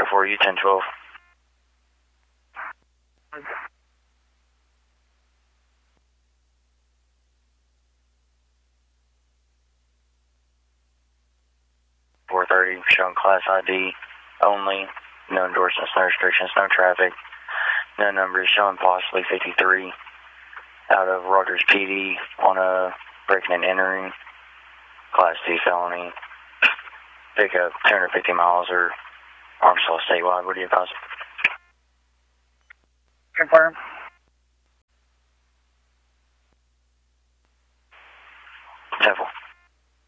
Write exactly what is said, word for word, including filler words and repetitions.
zero four U ten twelve. four thirty, showing class I D only. No endorsements, no restrictions, no traffic. No numbers, showing possibly fifty-three out of Rogers P D on a breaking and entering. Class C felony. Pick up two hundred fifty miles or Arkansas statewide. What do you advise? Confirm. Temple.